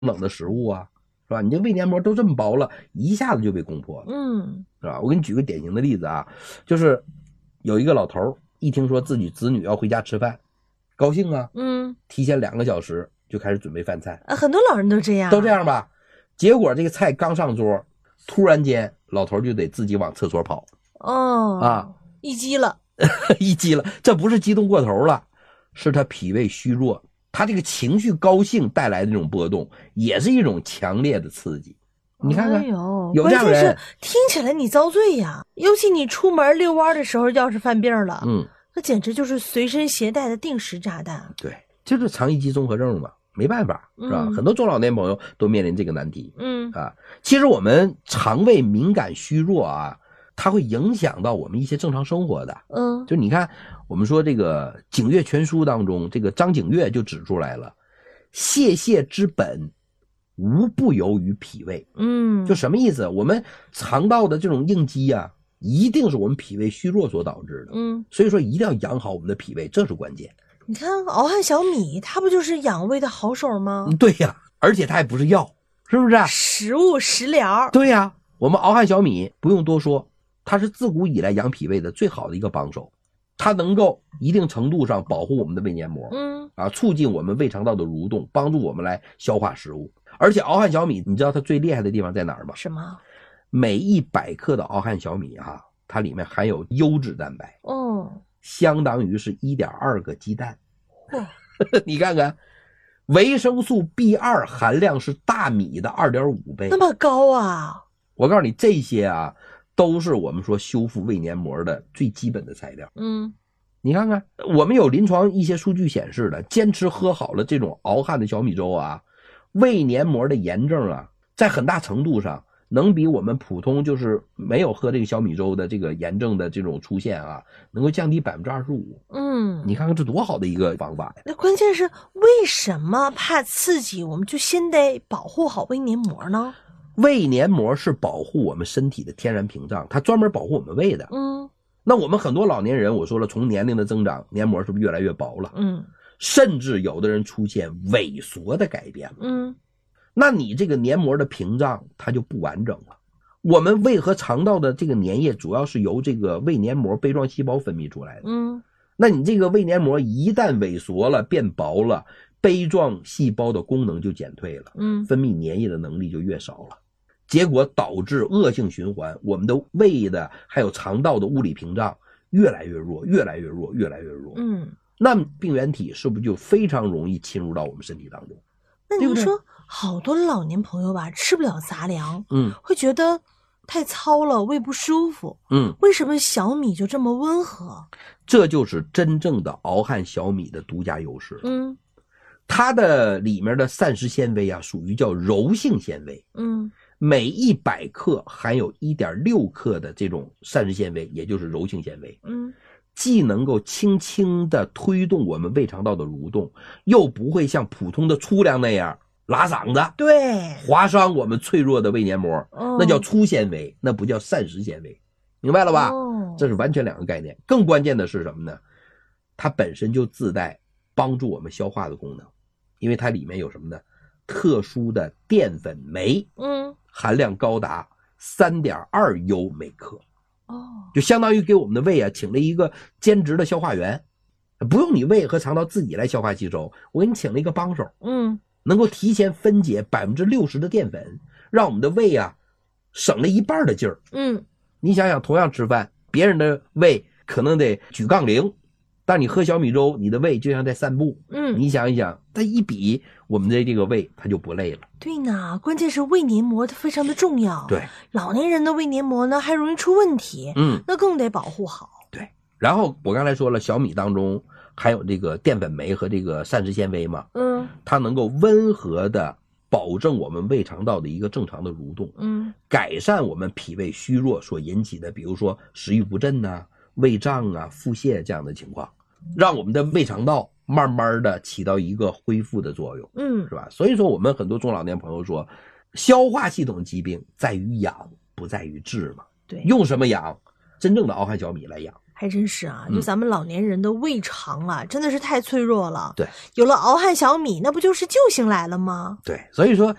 冷的食物啊，是吧？你这胃黏膜都这么薄了，一下子就被攻破了，是吧？我给你举个典型的例子啊，就是有一个老头一听说自己子女要回家吃饭，高兴啊，提前2个小时就开始准备饭菜很多老人都这样吧？结果这个菜刚上桌，突然间老头就得自己往厕所跑， 一激了， 一激了，这不是激动过头了，是他脾胃虚弱，他这个情绪高兴带来的这种波动，也是一种强烈的刺激。你看看，有这样人， 关键是听起来你遭罪呀，尤其你出门遛弯的时候要是犯病了，那简直就是随身携带的定时炸弹。 对，就是肠易激综合症嘛，没办法，是吧？很多中老年朋友都面临这个难题。其实我们肠胃敏感虚弱啊，它会影响到我们一些正常生活的。就你看，我们说这个《景岳全书》当中，这个张景岳就指出来了，泄之本无不由于脾胃。就什么意思？我们肠道的这种应激啊，一定是我们脾胃虚弱所导致的。所以说一定要养好我们的脾胃，这是关键。 你看熬汉小米，它不就是养胃的好手吗？ 对呀，而且它还不是药，是不是？ 食物食疗。 对呀，我们熬汉小米不用多说，它是自古以来养脾胃的最好的一个帮手，它能够一定程度上保护我们的胃黏膜，促进我们胃肠道的蠕动，帮助我们来消化食物。而且熬汉小米，你知道它最厉害的地方在哪儿吗？ 什么？ 每100克的熬汉小米它里面含有优质蛋白，相当于是 1.2 个鸡蛋。你看看，维生素 B2 含量是大米的 2.5 倍， 那么高啊！ 我告诉你，这些啊都是我们说修复胃黏膜的最基本的材料。你看看，我们有临床一些数据显示的，坚持喝好了这种熬汉的小米粥啊，胃黏膜的炎症啊，在很大程度上能比我们普通就是没有喝这个小米粥的这个炎症的这种出现啊，能够降低 25%。你看看这多好的一个方法呀！ 那关键是为什么怕刺激，我们就先得保护好胃黏膜呢？ 胃黏膜是保护我们身体的天然屏障，它专门保护我们胃的。那我们很多老年人，我说了，从年龄的增长，黏膜是不是越来越薄了？甚至有的人出现萎缩的改变了。那你这个黏膜的屏障它就不完整了。我们胃和肠道的这个粘液主要是由这个胃黏膜杯状细胞分泌出来的。那你这个胃黏膜一旦萎缩了变薄了，杯状细胞的功能就减退了，分泌粘液的能力就越少了，结果导致恶性循环，我们的胃的还有肠道的物理屏障越来越弱，越来越弱，越来越弱。那病原体是不是就非常容易侵入到我们身体当中？ 那您说好多老年朋友吧，吃不了杂粮，会觉得太糙了，胃不舒服。为什么小米就这么温和？ 这就是真正的熬汉小米的独家优势。它的里面的膳食纤维啊，属于叫柔性纤维。每100克含有 1.6 克的这种膳食纤维，也就是柔性纤维。既能够轻轻地推动我们胃肠道的蠕动，又不会像普通的粗粮那样拉嗓子， 对， 划伤我们脆弱的胃黏膜。那叫粗纤维，那不叫膳食纤维，明白了吧？这是完全2个概念。更关键的是什么呢？它本身就自带帮助我们消化的功能，因为它里面有什么呢？特殊的淀粉酶，含量高达 3.2 优每克。就相当于给我们的胃啊请了一个兼职的消化员，不用你胃和肠道自己来消化吸收，我给你请了一个帮手，能够提前分解 60% 的淀粉，让我们的胃啊省了一半的劲儿。你想想，同样吃饭，别人的胃可能得举杠铃，但你喝小米粥，你的胃就像在散步。你想一想，它一比，我们的这个胃它就不累了。 对呢，关键是胃黏膜它非常的重要。 对， 老年人的胃黏膜呢还容易出问题，那更得保护好。 对，然后我刚才说了，小米当中含有这个淀粉酶和这个膳食纤维嘛，它能够温和的保证我们胃肠道的一个正常的蠕动，改善我们脾胃虚弱所引起的，比如说食欲不振啊、胃胀啊、腹泻这样的情况，让我们的胃肠道慢慢的起到一个恢复的作用，是吧？所以说我们很多中老年朋友说，消化系统疾病在于养，不在于治嘛。 对， 用什么养？真正的熬汉小米来养。 还真是啊，就咱们老年人的胃肠啊，真的是太脆弱了。 对， 有了熬汉小米，那不就是救星来了吗？ 对，所以说